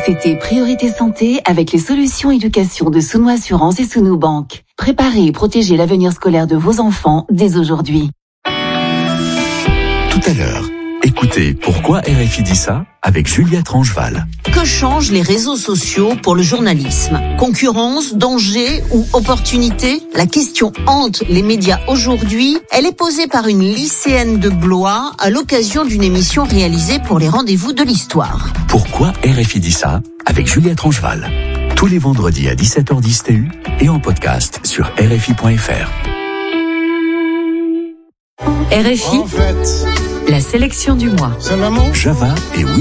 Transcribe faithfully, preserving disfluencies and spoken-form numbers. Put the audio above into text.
C'était Priorité Santé avec les solutions éducation de Souno Assurance et Souno Banque. Préparez et protégez l'avenir scolaire de vos enfants dès aujourd'hui. Tout à l'heure, écoutez Pourquoi R F I dit ça avec Juliette Rangeval. Que changent les réseaux sociaux pour le journalisme ? Concurrence, danger ou opportunité ? La question hante les médias aujourd'hui. Elle est posée par une lycéenne de Blois à l'occasion d'une émission réalisée pour les rendez-vous de l'histoire. Pourquoi R F I dit ça avec Juliette Rangeval. Tous les vendredis à dix-sept heures dix T U et en podcast sur R F I point F R. R F I, la sélection du mois. Java et